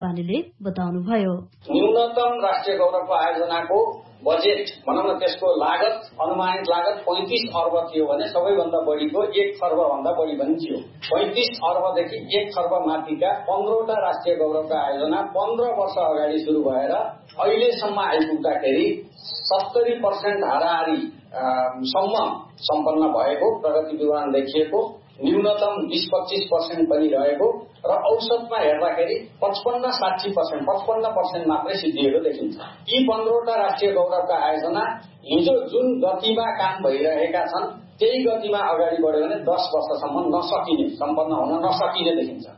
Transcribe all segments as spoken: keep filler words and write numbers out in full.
नेपालीले बताउनुभयो। न्यूनतम राष्ट्रिय गौरवको आयोजनाको बजेट भनौँ न त्यसको लागत अनुमानित लागत पैंतीस अर्ब थियो भने सबैभन्दा बढीको एक खर्ब भन्दा बढी पनि थियो। पैंतीस अर्बदेखि एक खर्ब माथिका पन्ध्रवटा राष्ट्रिय गौरवका आयोजना पन्ध्र वर्ष अगाडि शुरू भएर अहिलेसम्म आइपुग्दाखेरि सत्तरी पर्सेन्ट हाराहारी सम्म सम्पन्न भएको प्रगति विवरण देखिएको, न्यूनतम बीस पच्चीस पर्सेन्ट पनि रहेको र औसतमा हेर्दाखेरि पचपन्न साठी पर्सेन्ट पचपन्न पर्सेन्ट मात्रै सिद्धिएको देखिन्छ। यी पन्ध्रवटा राष्ट्रिय गौरवका आयोजना हिजो जुन गतिमा काम भइरहेका छन् त्यही गतिमा अगाडि बढ्यो भने दस वर्षसम्म नसकिने सम्पन्न हुन नसकिने देखिन्छ।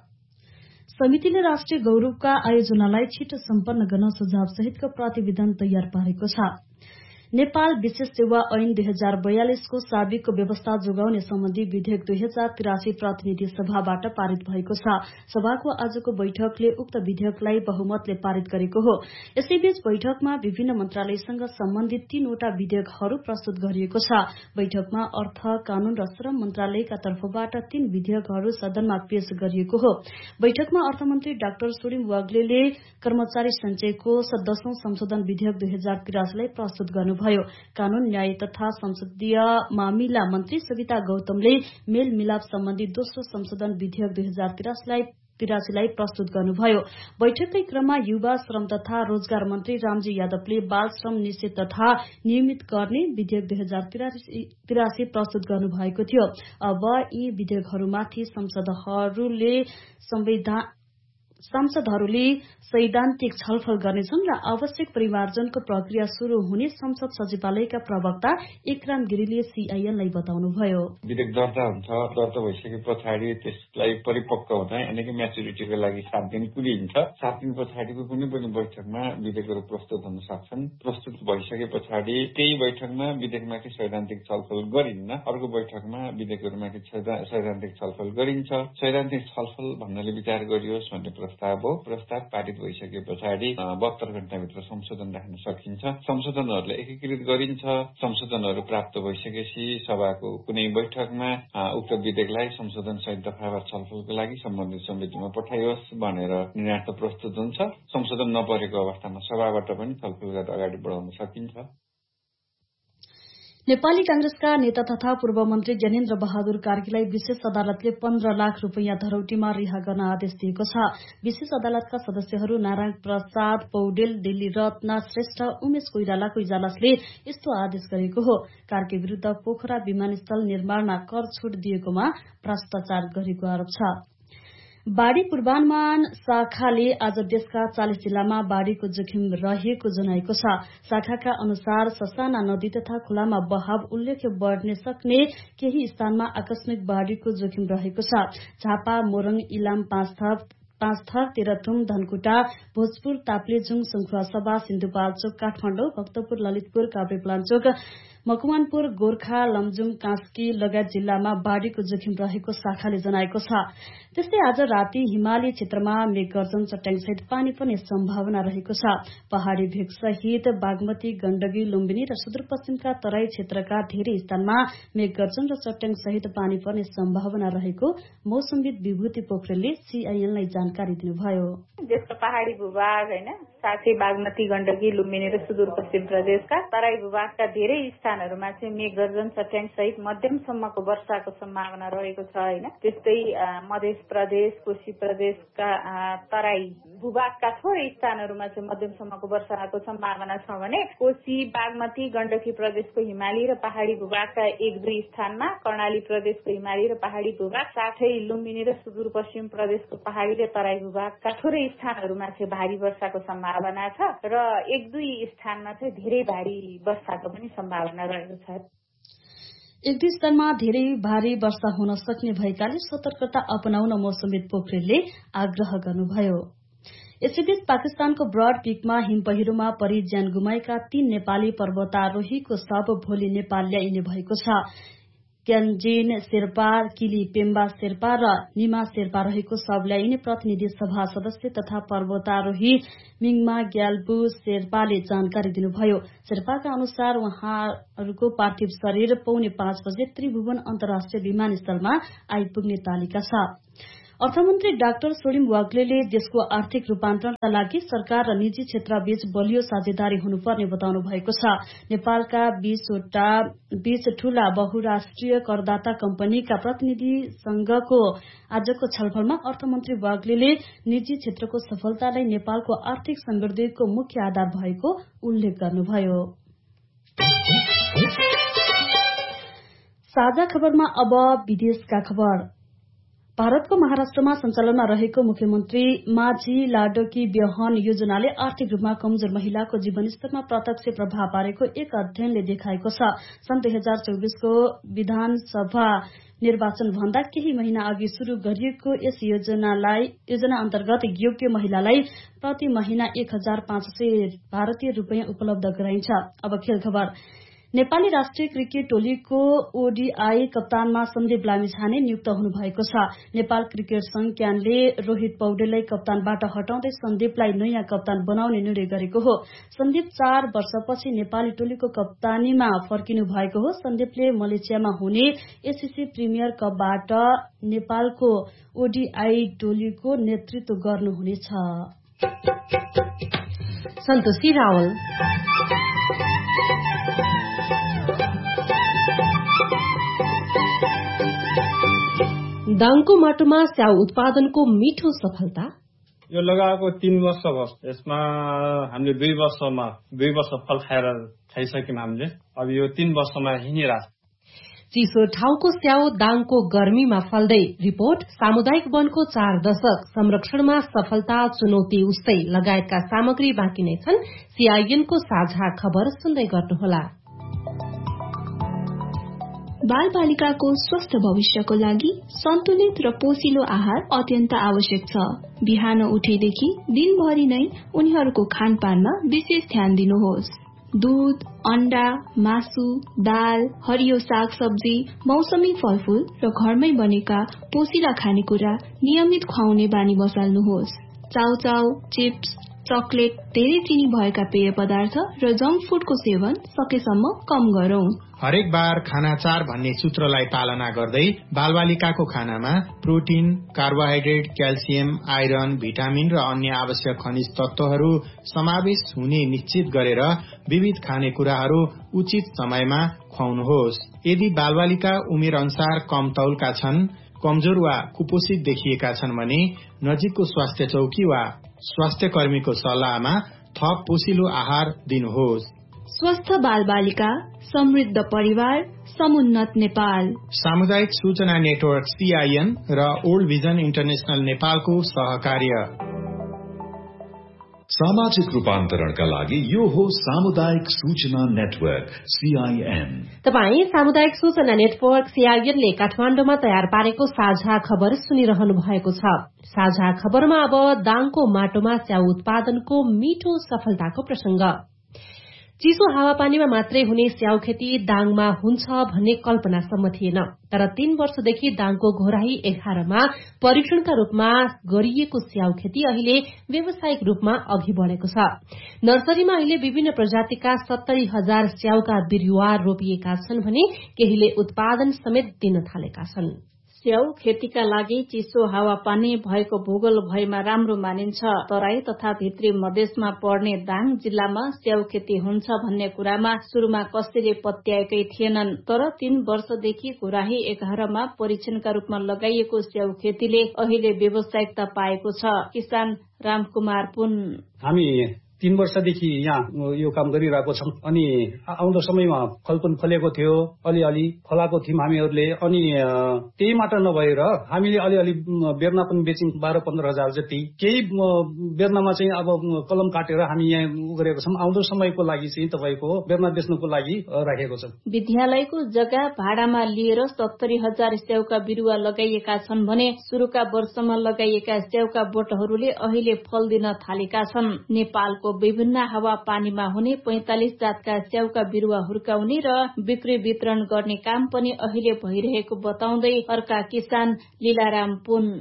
समितिले राष्ट्रिय गौरवका आयोजनालाई छिटो सम्पन्न गर्न सुझाव सहितको प्रतिवेदन तयार पारेको छ। नेपाल विशेष सेवा ऐन दुई हजार बयालिसको साबिकको व्यवस्था जोगाउने सम्बन्धी विधेयक दुई हजार तिरासी प्रतिनिधि सभाबाट पारित भएको छ। सभाको आजको बैठकले उक्त विधेयकलाई बहुमतले पारित गरेको हो। यसैबीच बैठकमा विभिन्न मन्त्रालयसँग सम्बन्धित तीनवटा विधेयकहरू प्रस्तुत गरिएको छ। बैठकमा अर्थ, कानून र श्रम मन्त्रालयका तर्फबाट तीन विधेयकहरू सदनमा पेश गरिएको हो। बैठकमा अर्थमन्त्री डाक्टर सुडिम वाग्लेले कर्मचारी सञ्चय कोष दशौं संशोधन विधेयक दुई हजार तिरासीलाई प्रस्तुत गर्नु भयो। कानून, न्याय तथा संसदीय मामिला मन्त्री सविता गौतमले मेल मिलाप सम्बन्धी दोस्रो संशोधन विधेयक दुई हजार तिरासीलाई तिरासीलाई प्रस्तुत गर्नुभयो। बैठककै क्रममा युवा, श्रम तथा रोजगार मन्त्री रामजी यादवले बाल श्रम निषेध तथा नियमित गर्ने विधेयक दुई हजार तिरासी प्रस्तुत गर्नुभएको थियो। अब यी विधेयकहरूमाथि संसदहरूले संविधान सांसदहरूले सैद्धान्तिक छलफल गर्नेछन् र आवश्यक परिमार्जनको प्रक्रिया शुरू हुने संसद सचिवालयका प्रवक्ता इक्राम गिरीले सीआईएनलाई बताउनुभयो। विधेयक दर्ता हुन्छ, दर्ता भइसके पछाडि त्यसलाई परिपक्व हुँदा यानि कि म्याच्युरिटीको लागि सात दिन कुरिन्छ। सात दिन पछाडिको कुनै पनि बैठकमा विधेयकहरू प्रस्तुत हुन सक्छन्। प्रस्तुत भइसके पछाडि त्यही बैठकमा विधेयकमाथि सैद्धान्तिक छलफल गरिन्न, अर्को बैठकमा विधेयकहरूमाथि सैद्धान्तिक छलफल गरिन्छ। सैद्धान्तिक छलफल भन्नाले विचार गरियोस् भन्ने प्रस्ताव हो। प्रस्ताव पारित भइसके पछाडि बहत्तर घण्टाभित्र संशोधन राख्न सकिन्छ। संशोधनहरूलाई एकीकृत गरिन्छ। संशोधनहरू प्राप्त भइसकेपछि सभाको कुनै बैठकमा उक्त विधेयकलाई संशोधन सहित दफावार छलफलको लागि सम्बन्धित समितिमा पठाइयोस् भनेर निर्णय प्रस्तुत हुन्छ। संशोधन नपरेको अवस्थामा सभाबाट पनि छलफल गरेर अगाडि बढाउन सकिन्छ। नेपाली कांग्रेसका नेता तथा पूर्व मन्त्री ज्ञानेन्द्र बहादुर कार्कीलाई विशेष अदालतले पन्ध्र लाख रूपियाँ धरौटीमा रिहा गर्न आदेश दिएको छ। विशेष अदालतका सदस्यहरू नारायण प्रसाद पौडेल, दिल्ली रत्न श्रेष्ठ, उमेश कोइरालाको इजलासले यस्तो आदेश गरेको हो। कार्की विरूद्ध पोखरा विमानस्थल निर्माणमा कर छूट दिएकोमा भ्रष्टाचार गरेको आरोप छ। बाढ़ी पूर्वानुमान शाखाले आज देशका चालीस जिल्लामा बाढ़ीको जोखिम रहेको जनाएको छ। शाखाका अनुसार ससाना नदी तथा खोलामा बहाव उल्लेख्य बढ़ने सक्ने केही स्थानमा आकस्मिक बाढ़ीको जोखिम रहेको छ। झापा, मोरङ, इलाम, पाँचथर पाँचथर तेह्रथुम, धनकुटा, भोजपुर, ताप्लेजुङ, सङ्खुवासभा, सिन्धुपाल्चोक, काठमाडौँ, भक्तपुर, ललितपुर, काभ्रेपलाञ्चोक, मकवानपुर, गोर्खा, लमजुङ, कास्की लगायत जिल्लामा बाढ़ीको जोखिम रहेको शाखाले जनाएको छ। त्यस्तै आज राति हिमाली क्षेत्रमा मेघगर्जन चट्याङसहित पानी पर्ने सम्भावना रहेको छ। पहाड़ी भेग सहित बागमती, गण्डकी, लुम्बिनी र सुदूरपश्चिमका तराई क्षेत्रका धेरै स्थानमा मेघगर्जन र चट्याङ सहित पानी पर्ने सम्भावना रहेको मौसमविद विभूति पोखरेलले सीआईएनलाई जानकारी दिनुभयो। देशका पहाड़ी भूभाग हैन, साथै बागमती, गण्डकी, लुम्बिनी र सुदूरपश्चिम प्रदेशका तराई भूभागका धेरै स्थानहरूमा चाहिँ मेघगर्जन चट्याङ सहित मध्यमसम्मको वर्षाको सम्भावना रहेको छ हैन। त्यस्तै मध्य प्रदेश, कोशी प्रदेशका तराई भूभागका थोरै स्थानहरूमा चाहिँ मध्यमसम्मको वर्षाको सम्भावना छ भने कोशी, बागमती, गण्डकी प्रदेशको हिमाली र पहाड़ी भूभागका एक दुई स्थानमा, कर्णाली प्रदेशको हिमाली र पहाड़ी भूभाग साथै लुम्बिनी र सुदूरपश्चिम प्रदेशको पहाड़ी र तराई भूभागका थोरै स्थानहरूमा चाहिँ भारी वर्षाको सम्भावना छ र एक दुई स्थानमा चाहिँ धेरै भारी वर्षाको पनि सम्भावना रहेको छ। एक दुई स्थानमा धेरै भारी वर्षा हुन सक्ने भएकाले सतर्कता अपनाउन मौसमविद पोखरेलले आग्रह गर्नुभयो। यसैबीच पाकिस्तानको ब्रड पीकमा हिमपहिरोमा परि ज्यान गुमाएका तीन नेपाली पर्वतारोहीको शव भोलि नेपाल ल्याइने भएको छ। क्यान्जिन शेर्पा, किली पेम्बा शेर्पा र निमा शेर्पा रहेको शव ल्याइने प्रतिनिधि सभा सदस्य तथा पर्वतारोही मिङमा ग्याल्बु शेर्पाले जानकारी दिनुभयो। शेर्पाका अनुसार उहाँहरूको पार्थिव शरीर पौने पाँच बजे त्रिभुवन अन्तर्राष्ट्रिय विमानस्थलमा आइपुग्ने तालिका छ। अर्थमन्त्री डाक्टर सोलिम वाग्लेले देशको आर्थिक रूपान्तरणका लागि सरकार र निजी क्षेत्रबीच बलियो साझेदारी हुनुपर्ने बताउनु भएको छ। नेपालका बीसवटा बीस ठूला बहुराष्ट्रिय करदाता कम्पनीका प्रतिनिधिसँगको आजको छलफलमा अर्थमन्त्री वाग्लेले निजी क्षेत्रको सफलतालाई नेपालको आर्थिक समृद्धिको मुख्य आधार भएको उल्लेख गर्नुभयो। साझा खबरमा अब विदेशका खबर। भारतको महाराष्ट्रमा सञ्चालनमा रहेको मुख्यमन्त्री माझी लाडकी बेहन योजनाले आर्थिक रूपमा कमजोर महिलाको जीवनस्तरमा प्रत्यक्ष प्रभाव पारेको एक अध्ययनले देखाएको छ। सन् दुई हजार चौबिसको विधानसभा निर्वाचन भन्दा केही महिना अघि शुरू गरिएको यस योजनालाई योजना अन्तर्गत योग्य महिलालाई प्रति महिना एक हजार पाँच सय भारतीय रूपियाँ उपलब्ध गराइन्छ। अब खेल खबर। नेपाली राष्ट्रिय क्रिकेट टोलीको ओडीआई कप्तानमा सन्दीप लामिछाने नियुक्त हुनुभएको छ। नेपाल क्रिकेट संघ क्यानले रोहित पौडेललाई कप्तानबाट हटाउँदै सन्दीपलाई नयाँ कप्तान बनाउने निर्णय गरेको हो। सन्दीप चार वर्षपछि नेपाली टोलीको कप्तानीमा फर्किनु भएको हो। सन्दीपले मलेसियामा हुने एसीसी प्रिमियर कपबाट नेपालको ओडीआई टोलीको नेतृत्व गर्नुहुनेछ। सन्तोषी रावल। दाङको माटोमा स्याउ उत्पादनको मिठो सफलता। यो लगाएको तीन वर्ष भयो। यसमा हामीले दुई वर्षमा दुई वर्ष फल खाएर खाइसक्यौँ हामीले। अब यो तीन वर्षमा हिँडिरहेछ। चिसो ठाउँको स्याउ दाङको गर्मीमा फल्दै। रिपोर्ट सामुदायिक वनको चार दशक संरक्षणमा सफलता चुनौती उस्तै लगायतका सामग्री बाँकी नै छन्। सीआईएनको साझा खबर सुन्दै गर्नुहोला। बाल बालिकाको स्वस्थ भविष्यको लागि सन्तुलित र पोषिलो आहार अत्यन्त आवश्यक छ। बिहान उठेदेखि दिनभरि नै उनीहरूको खानपानमा विशेष ध्यान दिनुहोस्। दूध, अण्डा, मासु, दाल, हरियो साग सब्जी, मौसमी फलफूल र घरमै बनेका पोषिला खानेकुरा नियमित खुवाउने बानी बसाल्नुहोस्। चाउचाउ, चिप्स, चकलेट, धेरै चिनी भएका पेय पदार्थ र जंक फूडको सेवन सकेसम्म कम गरौं। हरेक बार खाना चार भन्ने सूत्रलाई पालना गर्दै बालबालिकाको खानामा protein, carbohydrate, calcium, iron, vitamin र अन्य आवश्यक खनिज तत्वहरू समावेश हुने निश्चित गरेर विविध खानेकुराहरू उचित समयमा खुवाउनुहोस्। यदि बालबालिका उमेर अनुसार कम तौलका छन्, कमजोर वा कुपोषित देखिएका छन् भने नजिकको स्वास्थ्य चौकी वा स्वास्थ्य कर्मीको सल्लाहमा थप पोषिलो आहार दिनुहोस्। स्वस्थ बाल बालिका, समृद्ध परिवार, समुन्नत नेपाल। सामुदायिक सूचना नेटवर्क सीआईएन र ओल्ड भिजन इन्टरनेशनल नेपालको सहकार्य। सामाजिक रूपान्तरणका लागि यो हो सामुदायिक सूचना नेटवर्क सीआईएन। तपाई सामुदायिक सूचना नेटवर्क सीआईएनले काठमाडौँमा तयार पारेको साझा खबर सुनिरहनु भएको छ। साझा खबरमा अब दाङको माटोमा स्याउ उत्पादनको मिठो सफलताको प्रसंग। चिसो हावापानीमा मात्रै हुने स्याउ खेती दाङमा हुन्छ भन्ने कल्पनासम्म थिएन। तर तीन वर्षदेखि दाङको घोराही एघारमा परीक्षणका रूपमा गरिएको स्याउ खेती अहिले व्यावसायिक रूपमा अघि बढ़ेको छ। नर्सरीमा अहिले विभिन्न प्रजातिका सत्तरी हजार स्याउका बिरूवा रोपिएका छन् भने केहीले उत्पादन समेत दिन थालेका छन्। स्याउ खेतीका लागि चिसो हावापानी भएको भूगोल भएमा राम्रो मानिन्छ। तराई तथा भित्री मधेसमा पर्ने दाङ जिल्लामा स्याउ खेती हुन्छ भन्ने कुरामा शुरूमा कसैले पत्याएकै थिएनन्। तर तीन वर्षदेखि घोराही एघारमा परीक्षणका रूपमा लगाइएको स्याउ खेतीले अहिले व्यावसायिकता पाएको छ। किसान रामकुमार पुन हामी तीन वर्षदेखि यहाँ यो काम गरिरहेको छौं। अनि आउँदो समयमा फल पनि फलेको थियो, अलिअलि फलाएको थियौं हामीहरूले। अनि त्यही मात्र नभएर हामीले अलिअलि बेर्ना पनि बेच्यौं, बाह्र पन्ध्र हजार जति। केही बेर्नामा चाहिँ अब कलम काटेर हामी यहाँ गरेको छौं। आउँदो समयको लागि चाहिँ तपाईको बेर्ना बेच्नुको लागि राखेको छौं। विद्यालयको जग्गा भाडामा लिएर सत्तरी हजार स्याउका बिरुवा लगाइएका छन् भने सुरुका वर्षमा लगाइएका स्याउका बोटहरूले अहिले फल दिन थालेका छन्। नेपालको विभिन्न हावापानीमा हुने पैंतालिस जातका स्याउका बिरुवा हुर्काउने र बिक्री वितरण गर्ने काम पनि अहिले भइरहेको बताउँदै अर्का किसान लीलाराम पुन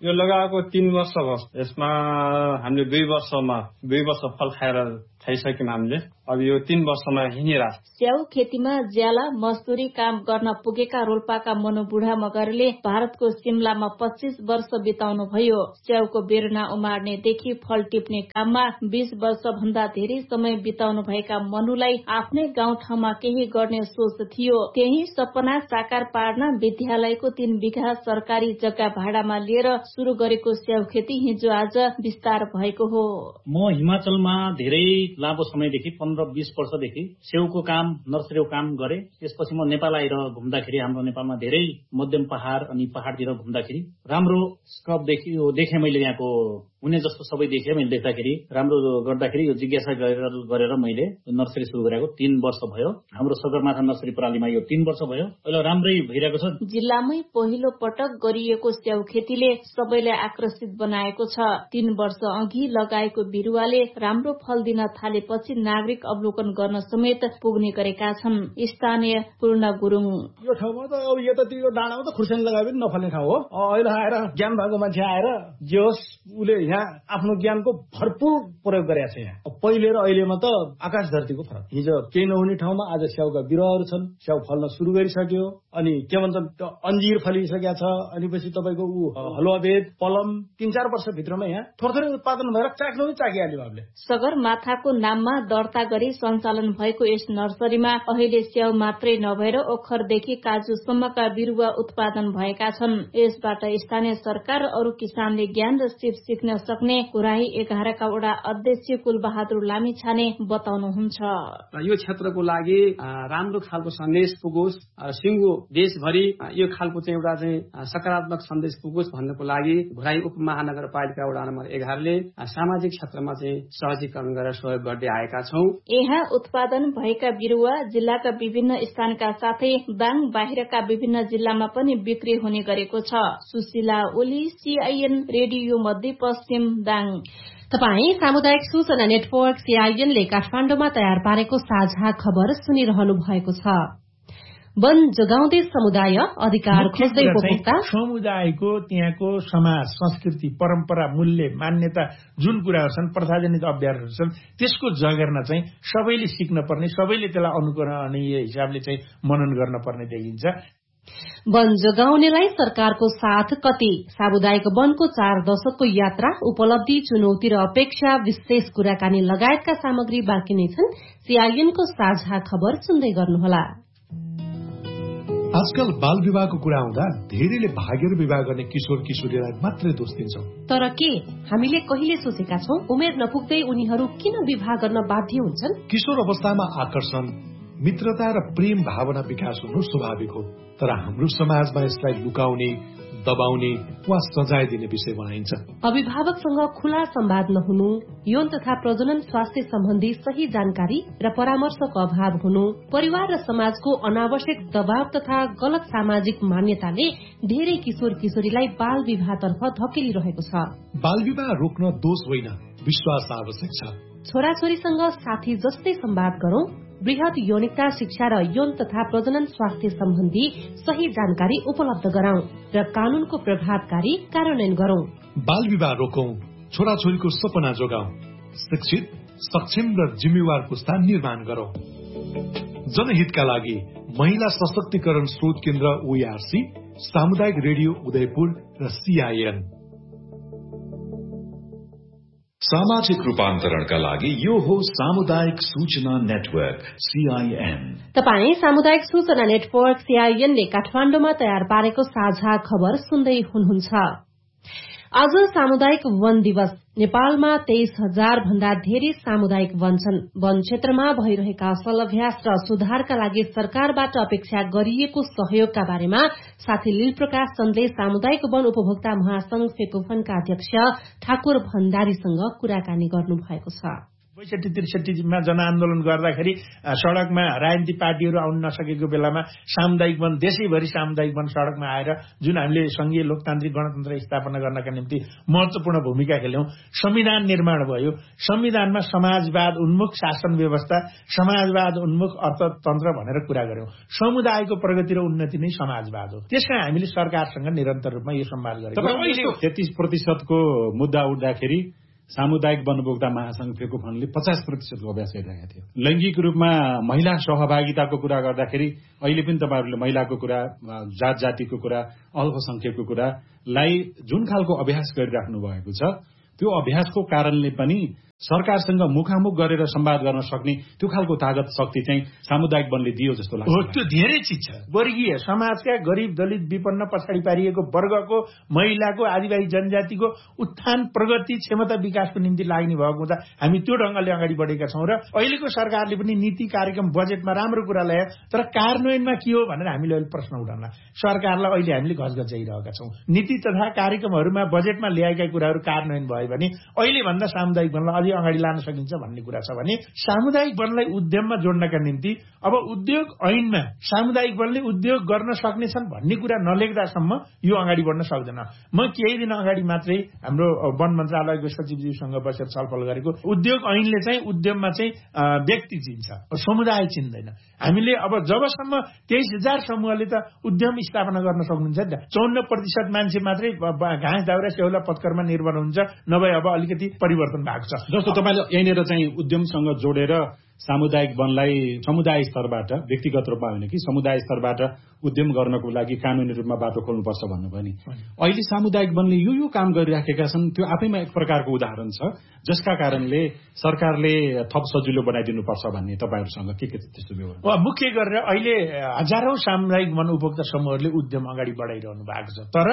यो लगाएको तीन वर्ष भयो। यसमा हामीले दुई वर्षमा दुई वर्ष फल खाएर खाइसक्यौँ हामीले। अब यो तीन वर्षमा हिँडिरा स्याउ खेतीमा ज्याला मजदुरी काम गर्न पुगेका रोल्पाका मनोबुढा मगरले भारतको सिमलामा पच्चीस वर्ष बिताउनु भयो। स्याउको बेरुना उमार्नेदेखि फल टिप्ने काममा बीस वर्ष भन्दा धेरै समय बिताउनु भएका मनुलाई आफ्नै गाउँठाउँमा केही गर्ने सोच थियो। त्यही सपना साकार पार्न विद्यालयको तीन बिघा सरकारी जग्गा भाडामा लिएर शुरू गरेको स्याउ खेती हिजो आज विस्तार भएको हो। म हिमाचलमा धेरै लामो समयदेखि पन्ध्र बीस वर्षदेखि स्याउको काम नर्सरीको काम गरे। त्यसपछि म नेपाल आएर घुम्दाखेरि हाम्रो नेपालमा धेरै मध्यम पहाड़ अनि पहाड़तिर घुम्दाखेरि राम्रो स्कप देखियो देखे मैले यहाँको हुने जस्तो सबै देखेँ। मैले देख्दाखेरि राम्रो गर्दाखेरि यो जिज्ञासा गरेर मैले नर्सरी सुरु गरेको तीन वर्ष भयो। हाम्रो सगरमाथा नर्सरी प्रणालीमा यो तीन वर्ष भयो। अहिले राम्रै भइरहेको छ। जिल्लामै पहिलो पटक गरिएको स्याउ खेतीले सबैलाई आकर्षित बनाएको छ। तीन वर्ष अघि लगाएको बिरुवाले राम्रो फल दिन थालेपछि नागरिक अवलोकन गर्न समेत पुग्ने गरेका छन्। स्थानीय पूर्ण गुरुङ यो ठाउँमा त अब यतातिर डाँडामा त खुर्सानी लगाए पनि नफल्ने ठाउँ हो। अहिले आएर ज्ञान भएको मान्छे आएर जे होस् उसले यहाँ आफ्नो ज्ञानको भरपूर प्रयोग गरेका छ। यहाँ पहिले र अहिलेमा त आकाश धरतीको फरक। हिजो केही नहुने ठाउँमा आज स्याउका बिरुवाहरू छन्। स्याउ फल्न सुरु गरिसक्यो। अनि के भन्छ अन्जीर फलिसकेका छ। अनि पछि तपाईँको ऊ हलुवाबेद पलम तीन चार वर्षभित्रमा यहाँ थोरै थोरै उत्पादन भएर चाख्नु पनि चाखिहाल्यो हामीले। सगरमाथाको नाममा दर्ता गरी सञ्चालन भएको यस नर्सरीमा अहिले स्याउ मात्रै नभएर ओखरदेखि काजुसम्मका बिरुवा उत्पादन भएका छन्। यसबाट स्थानीय सरकार र अरू किसानले ज्ञान र सिप सिक्न सक्ने कुराही एघारका वडा अध्यक्ष कुलबहादुर लामिछाने बताउनुहुन्छ। यो क्षेत्रको लागि राम्रो खालको सन्देश पुगोस्, सिङ्गो देशभरि यो खालको चाहिँ एउटा चाहिँ सकारात्मक सन्देश पुगोस् भन्नको लागि घुराई उपमहानगरपालिका वडा नम्बर एघारले सामाजिक क्षेत्रमा चाहिँ सहजीकरण गरेर सहयोग गर्दै आएका छौं। यहाँ उत्पादन भएका बिरुवा जिल्लाका विभिन्न स्थानका साथै दाङ बाहिरका विभिन्न जिल्लामा पनि बिक्री हुने गरेको छ। सुशीला ओली, सीआईएन रेडियो मध्यपश्चिम, दाङ। तपाई सामुदायिक सूचना नेटवर्क सीआईएनले काठमाडौँमा तयार पारेको साझा खबर सुनिरहनु भएको छ। वन जोगाउँदै समुदाय अधिकार खोज्दै उपभोक्ता समुदायको त्यहाँको समाज संस्कृति परम्परा मूल्य मान्यता जुन कुराहरू छन् प्रथाजनित अभ्यासहरू छन् त्यसको जगेर्ना चाहिँ सबैले सिक्न पर्ने, सबैले त्यसलाई अनुकरणीय हिसाबले चाहिँ मनन गर्न पर्ने देखिन्छ। वन जोगाउनेलाई सरकारको साथ कति, सामुदायिक वनको चार दशकको यात्रा, उपलब्धि, चुनौती र अपेक्षा, विशेष कुराकानी लगायतका सामग्री बाँकी नै छन्। सीआईएनको साझा खबर सुन्दै गर्नुहोला। आजकल बाल विवाहको कुरा आउँदा धेरैले भागेर विवाह गर्ने किशोर किशोरीलाई मात्रै दोष दिन्छौं। तर के हामीले कहिले सोचेका छौं उमेर नपुग्दै उनीहरू किन विवाह गर्न बाध्य हुन्छन्? किशोर अवस्थामा आकर्षण, मित्रता र प्रेम भावना विकास हुनु स्वाभाविक हो। तर हाम्रो समाजमा यसलाई लुकाउने, दबाउने वा सजाय दिने विषय बनाइन्छ। अभिभावकसँग खुला संवाद नहुनु, यौन तथा प्रजनन स्वास्थ्य सम्बन्धी सही जानकारी र परामर्शको अभाव हुनु, परिवार र समाजको अनावश्यक दबाव तथा गलत सामाजिक मान्यताले धेरै किशोर किशोरीलाई बाल विवाहतर्फ धकेलिरहेको छ। बाल विवाह रोक्न दोष होइन, विश्वास आवश्यक छ। छोराछोरीसँग साथी जस्तै संवाद गरौं, वृहत यौनिकता शिक्षा र यौन तथा प्रजनन स्वास्थ्य सम्बन्धी सही जानकारी उपलब्ध गराउँ र कानूनको प्रभावकारी कार्यान्वयन गरौं। बाल विवाह रोकौं, छोराछोरीको सपना जोगाउँ, शिक्षित, सक्षम र जिम्मेवार पुस्ता निर्माण गरौं। जनहितका लागि महिला सशक्तिकरण स्रोत केन्द्र ओईआरसी, सामुदायिक रेडियो उदयपुर र सीआईएन। सामाजिक रूपान्तरणका लागि यो हो सामुदायिक सूचना नेटवर्क सीआईएन। तपाई सामुदायिक सूचना नेटवर्क सीआईएनले काठमाडौँमा तयार पारेको साझा खबर सुन्दै हुनुहुन्छ। आज सामुदायिक वन दिवस। नेपालमा तेइस हजार भन्दा धेरै सामुदायिक वन छन्। वन क्षेत्रमा भइरहेका असल अभ्यास र सुधारका लागि सरकारबाट अपेक्षा गरिएको सहयोगका बारेमा साथी लील प्रकाश चन्दले सामुदायिक वन उपभोक्ता महासंघ फेकोफनका अध्यक्ष ठाकुर भण्डारीसँग कुराकानी गर्नु भएको छ। बैसठी त्रिसठीमा जनआन्दोलन गर्दाखेरि सड़कमा राजनीतिक पार्टीहरू आउन नसकेको बेलामा सामुदायिक वन देशैभरि सामुदायिक वन सड़कमा आएर जुन हामीले संघीय लोकतान्त्रिक गणतन्त्र स्थापना गर्नका निम्ति महत्वपूर्ण भूमिका खेल्यौं। संविधान निर्माण भयो। संविधानमा समाजवाद उन्मुख शासन व्यवस्था, समाजवाद उन्मुख अर्थतन्त्र भनेर कुरा गर्यौं। समुदायको प्रगति र उन्नति नै समाजवाद हो। त्यसका हामीले सरकारसँग निरन्तर रूपमा यो सम्वाद गरेको। अहिले तेत्तीस प्रतिशतको मुद्दा उठ्दाखेरि सामुदायिक वनभोक्ता महासंघको फन्डले पचास प्रतिशतको अभ्यास गरिरहेका थियो। लैङ्गिक रूपमा महिला सहभागिताको कुरा गर्दाखेरि अहिले पनि तपाईँहरूले महिलाको कुरा, जात जातिको कुरा, अल्पसंख्यकको कुरालाई जुन खालको अभ्यास गरिराख्नु भएको छ त्यो अभ्यासको कारणले पनि सरकारसँग मुखामुख गरेर संवाद गर्न सक्ने त्यो खालको तागत शक्ति चाहिँ सामुदायिक वनले दियो जस्तो लाग्छ। हो, त्यो धेरै चिज छ। वर्गीय समाजका गरिब दलित विपन्न पछाडि पारिएको वर्गको, महिलाको, आदिवासी जनजातिको उत्थान प्रगति क्षमता विकासको निम्ति लाग्ने भएको हुँदा हामी त्यो ढंगले अगाडि बढेका छौं र अहिलेको सरकारले पनि नीति कार्यक्रम बजेटमा राम्रो कुरा ल्यायो, तर कार्यान्वयनमा के हो भनेर हामीले अहिले प्रश्न उठाउला। सरकारलाई अहिले हामीले घचघचाइरहेका छौं। नीति तथा कार्यक्रमहरूमा बजेटमा ल्याएका कुराहरू कार्यान्वयन भयो भने अहिले भन्दा सामुदायिक वनलाई अझै अगाडि लान सकिन्छ भन्ने कुरा छ भने सामुदायिक वनलाई उद्यममा जोड्नका निम्ति अब उद्योग ऐनमा सामुदायिक वनले उद्योग गर्न सक्नेछन् भन्ने कुरा नलेख्दासम्म यो अगाडि बढ्न सक्दैन। म केही दिन अगाडि मात्रै हाम्रो वन मन्त्रालयको सचिवज्यूसँग बसेर छलफल गरेको उद्योग ऐनले चाहिँ उद्यममा चाहिँ व्यक्ति चिन्छ, समुदाय चिन्दैन। हामीले अब जबसम्म तेइस हजार समूहले त उद्यम स्थापना गर्न सक्नुहुन्छ नि त, चौन्न प्रतिशत मान्छे मात्रै घाँस दाउरा सेउला पत्करमा निर्भर हुन्छ, नभए अब अलिकति परिवर्तन भएको छ। जस्तो तपाईँले यहीँनिर चाहिँ उद्यमसँग जोडेर सामुदायिक वनलाई समुदाय स्तरबाट, व्यक्तिगत रूपमा होइन कि समुदाय स्तरबाट उद्यम गर्नको लागि कानूनी रूपमा बाटो खोल्नुपर्छ भन्नुभयो नि। अहिले सामुदायिक वनले यो यो काम गरिराखेका छन्, त्यो आफैमा एक प्रकारको उदाहरण छ जसका कारणले सरकारले थप सजिलो बनाइदिनुपर्छ भन्ने तपाईँहरूसँग के के त्यस्तो व्यवहार? मुख्य गरेर अहिले हजारौं सामुदायिक वन उपभोक्ता समूहहरूले उद्यम अगाडि बढाइरहनु भएको छ, तर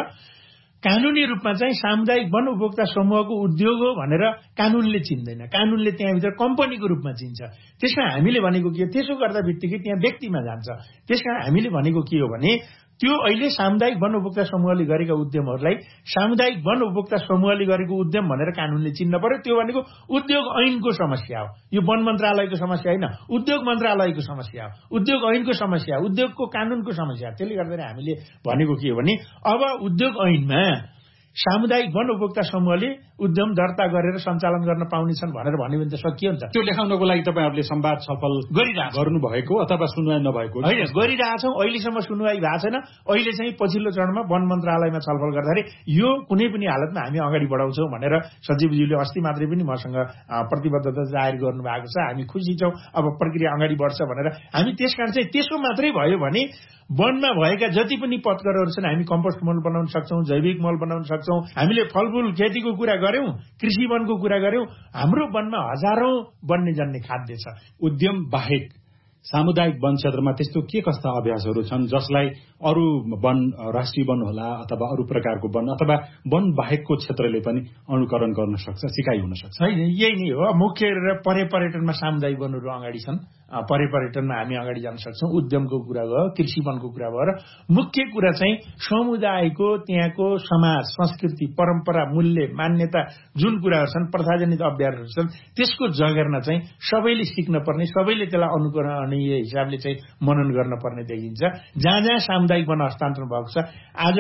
कानूनी रूपमा चाहिँ सामुदायिक वन उपभोक्ता समूहको उद्योग हो भनेर कानूनले चिन्दैन। कानूनले त्यहाँभित्र कम्पनीको रूपमा चिन्छ। त्यसमा हामीले भनेको के, त्यसो गर्दा बित्तिकै त्यहाँ व्यक्तिमा जान्छ। त्यसमा हामीले भनेको के हो भने त्यो अहिले सामुदायिक वन उपभोक्ता समूहले गरेका उद्यमहरूलाई सामुदायिक वन उपभोक्ता समूहले गरेको उद्यम भनेर कानूनले चिन्न पर्यो। त्यो भनेको उद्योग ऐनको समस्या हो, यो वन मन्त्रालयको समस्या होइन, उद्योग मन्त्रालयको समस्या हो, उद्योग ऐनको समस्या, उद्योगको कानूनको समस्या। त्यसले गर्दा हामीले भनेको के हो भने अब उद्योग ऐनमा सामुदायिक वन उपभोक्ता समूहले उद्यम दर्ता गरेर सञ्चालन गर्न पाउनेछन् भनेर भन्यो भने त सकियो नि त। त्यो देखाउनको लागि तपाईँहरूले संवाद छलफल गरिरहेको गर्नु भएको अथवा सुनवाई नभएको? होइन, गरिरहेछौँ। अहिलेसम्म सुनवाई भएको छैन। अहिले चाहिँ पछिल्लो चरणमा वन मन्त्रालयमा छलफल गर्दाखेरि यो कुनै पनि हालतमा हामी अगाडि बढाउँछौँ भनेर सचिवज्यूले अस्ति मात्रै पनि मसँग प्रतिबद्धता जाहेर गर्नु भएको छ। हामी खुसी छौँ अब प्रक्रिया अगाडि बढ्छ भनेर। हामी त्यसकारण चाहिँ त्यसो मात्रै भयो भने वनमा भएका जति पनि पत्करहरू छन् हामी कम्पोस्ट मल बनाउन सक्छौँ, जैविक मल बनाउन सक्छौँ। हामीले फलफूल खेतीको कुरा गर्यौं, कृषि वनको कुरा गर्यौं। हाम्रो वनमा हजारौं बन्ने जन्ने खाद्य छ। उद्यम बाहेक सामुदायिक वन क्षेत्रमा त्यस्तो के कस्ता अभ्यासहरू छन् जसलाई अरू वन, राष्ट्रिय वन होला अथवा अरू प्रकारको वन अथवा वन बाहेकको क्षेत्रले पनि अनुकरण गर्न सक्छ, सिकाइ हुन सक्छ? होइन, यही नै हो। मुख्य परे पर्यटनमा सामुदायिक वनहरू अगाडि छन्। परे पर्यटनमा हामी अगाडि जान सक्छौँ। उद्यमको कुरा भयो, कृषि वनको कुरा भयो, र मुख्य कुरा चाहिँ समुदायको त्यहाँको समाज, संस्कृति, परम्परा, मूल्य, मान्यता जुन कुराहरू छन्, प्रथाजनित अभ्यासहरू छन्, त्यसको जगेर्न चाहिँ सबैले सिक्न पर्ने, सबैले त्यसलाई अनुकरणीय हिसाबले चाहिँ मनन गर्न पर्ने देखिन्छ। जहाँ जहाँ सामुदायिक वन हस्तान्तरण भएको छ, आज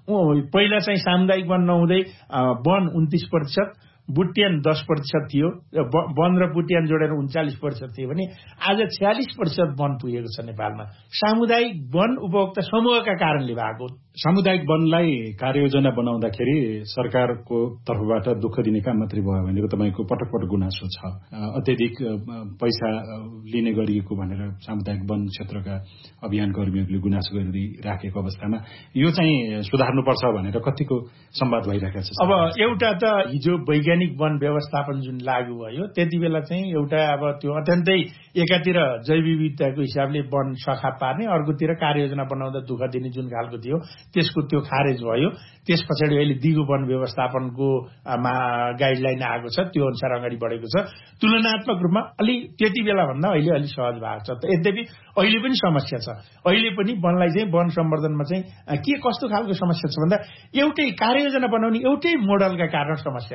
पहिला चाहिँ सामुदायिक वन नहुँदै वन उन्तिस प्रतिशत, बुट्यान दस प्रतिशत थियो, वन र बुट्यान जोडेर उन्चालिस प्रतिशत थियो भने आज छयालिस प्रतिशत वन पुगेको छ नेपालमा। सामुदायिक वन उपभोक्ता समूहका कारणले भएको। सामुदायिक वनलाई कार्ययोजना बनाउँदाखेरि सरकारको तर्फबाट दुःख दिने काम मात्रै भयो भनेको तपाईँको पटक पटक गुनासो छ। अत्यधिक पैसा लिने गरिएको भनेर सामुदायिक वन क्षेत्रका अभियान कर्मीहरूले गुनासो गरिराखेको अवस्थामा यो चाहिँ सुधार्नुपर्छ भनेर कतिको संवाद भइरहेको छ? अब एउटा त हिजो वैज्ञानिक वन व्यवस्थापन जुन लागू भयो त्यति बेला चाहिँ एउटा अब त्यो अत्यन्तै एकातिर जैव विविधताको हिसाबले वन सखा पार्ने, अर्कोतिर कार्ययोजना बनाउँदा दुःख दिने जुन खालको थियो त्यसको त्यो खारेज भयो। त्यस पछाडि अहिले दिगो वन व्यवस्थापनको गाइडलाइन आएको छ, त्यो अनुसार अगाडि बढेको छ। तुलनात्मक रूपमा अलि त्यति बेला भन्दा अहिले अलि सहज भएको छ। यद्यपि अहिले पनि समस्या छ। अहिले पनि वनलाई चाहिँ वन सम्वर्धनमा चाहिँ के कस्तो खालको समस्या छ भन्दा एउटै कार्ययोजना बनाउने एउटै मोडलका कारण समस्या भएको छ अहिले।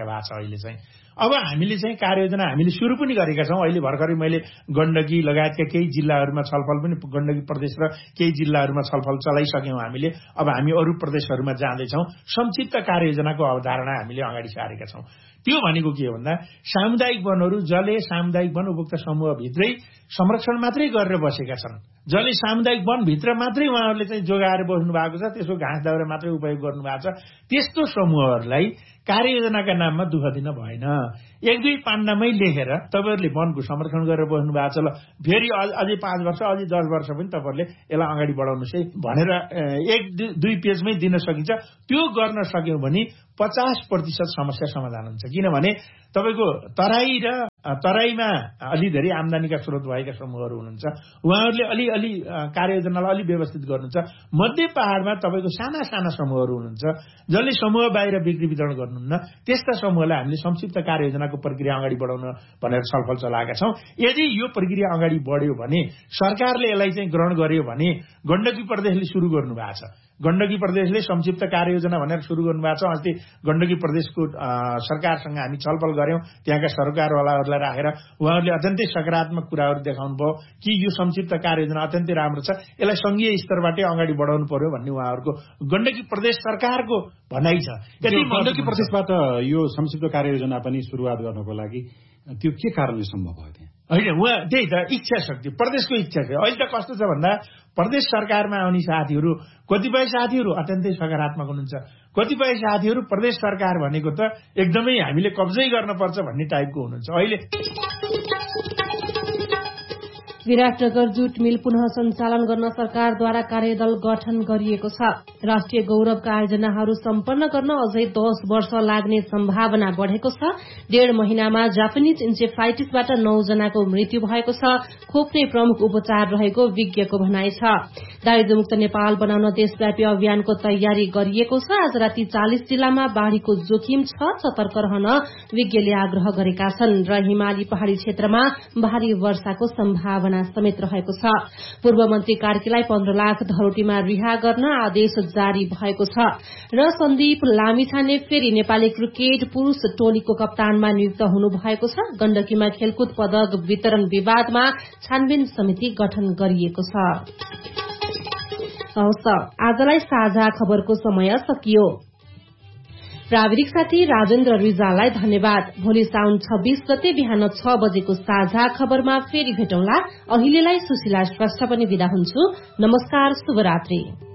हामीले चाहिँ अब हामीले चाहिँ कार्ययोजना हामीले सुरु पनि गरेका छौँ। अहिले भर्खरै मैले गण्डकी लगायतका केही जिल्लाहरूमा छलफल पनि गण्डकी प्रदेश र केही जिल्लाहरूमा छलफल चलाइसक्यौँ हामीले। अब हामी अरू प्रदेशहरूमा जाँदैछौँ। संक्षिप्त कार्ययोजनाको अवधारणा हामीले अगाडि सारेका छौँ। त्यो भनेको के हो भन्दा सामुदायिक वनहरू जसले सामुदायिक वन उपभोक्ता समूहभित्रै संरक्षण मात्रै गरेर बसेका छन्, जसले सामुदायिक वनभित्र मात्रै उहाँहरूले चाहिँ जोगाएर बस्नु भएको छ, त्यसको घाँस दाउरा मात्रै उपयोग गर्नु भएको छ, त्यस्तो समूहहरूलाई कार्ययोजनाका नाममा दुःख दिन भएन। एक दुई पान्डामै लेखेर तपाईँहरूले वनको संरक्षण गरेर बस्नु भएको छ, ल फेरि अझै पाँच वर्ष अझै दस वर्ष पनि तपाईँहरूले यसलाई अगाडि बढाउनुहोस् है भनेर एक दुई पेजमै दिन सकिन्छ। त्यो गर्न सक्यौँ भने पचास प्रतिशत समस्या समाधान हुन्छ। किनभने तपाईँको तराई र तराईमा अलि धेरै आम्दानीका स्रोत भएका समूहहरू हुनुहुन्छ, उहाँहरूले अलि अलि कार्ययोजनालाई अलि व्यवस्थित गर्नुहुन्छ। मध्य पहाडमा तपाईँको साना साना समूहहरू हुनुहुन्छ जसले समूह बाहिर बिक्री वितरण गर्नुहुन्न, त्यस्ता समूहलाई हामीले संक्षिप्त कार्ययोजनाको प्रक्रिया अगाडि बढाउन भनेर छलफल चलाएका छौँ। यदि यो प्रक्रिया अगाडि बढ्यो भने सरकारले यसलाई चाहिँ ग्रहण गर्यो भने गण्डकी प्रदेशले सुरु गर्नु भएको छ। गण्डकी प्रदेशले संक्षिप्त कार्ययोजना भनेर सुरु गर्नुभएको छ। अस्ति गण्डकी प्रदेशको सरकारसँग हामी छलफल गऱ्यौँ। त्यहाँका सरकारवालाहरूलाई राखेर उहाँहरूले अत्यन्तै सकारात्मक कुराहरू देखाउनु भयो कि यो संक्षिप्त कार्ययोजना अत्यन्तै राम्रो छ, यसलाई संघीय स्तरबाटै अगाडि बढाउनु पर्यो भन्ने उहाँहरूको गण्डकी प्रदेश सरकारको भनाइ छ। यदि गण्डकी प्रदेशबाट यो संक्षिप्त कार्ययोजना पनि सुरुवात गर्नको लागि त्यो के कारणले सम्भव भयो त्यहाँ? होइन, उहाँ त्यही त इच्छा शक्ति, प्रदेशको इच्छा छ। अहिले त कस्तो छ भन्दा प्रदेश सरकारमा आउने साथीहरू कतिपय साथीहरू अत्यन्तै सकारात्मक हुनुहुन्छ, कतिपय साथीहरू प्रदेश सरकार भनेको त एकदमै हामीले कब्जै गर्नुपर्छ भन्ने टाइपको हुनुहुन्छ। अहिले विराटनगर जुट मिल पुनः सञ्चालन गर्न सरकारद्वारा कार्यदल गठन गरिएको छ। राष्ट्रिय गौरवका आयोजनाहरू सम्पन्न गर्न अझै दस वर्ष लाग्ने सम्भावना बढ़ेको छ। डेढ़ महिनामा जापानिज इन्सेफाइटिसबाट नौ जनाको मृत्यु भएको छ। खोप नै प्रमुख उपचार रहेको विज्ञको भनाइ छ। दारिद्र्यमुक्त नेपाल बनाउन देशव्यापी अभियानको तयारी गरिएको छ। आज राति चालीस जिल्लामा बाढ़ीको जोखिम छ, सतर्क रहन विज्ञले आग्रह गरेका छन् र हिमाली पहाड़ी क्षेत्रमा भारी वर्षाको सम्भावना समेत रहेको छ। पूर्व मन्त्री कार्कीलाई पन्ध्र लाख धरोटीमा रिहा गर्न आदेश जारी भएको छ र सन्दीप लामिछाने फेरि नेपाली क्रिकेट पुरूष टोलीको कप्तानमा नियुक्त हुनु भएको छ। गण्डकीमा खेलकुद पदक वितरण विवादमा छानबिन समिति गठन गरिएको छ। आजलाई साझा खबरको समय सकियो। प्राविधिक साथी राजेन्द्र रिजाललाई धन्यवाद। भोलि साउन छब्बीस गते बिहान छ बजेको साझा खबरमा फेरि भेटौँला। अहिलेलाई सुशीला श्रेष्ठ पनि विदा हुन्छु। नमस्कार, शुभरात्रि।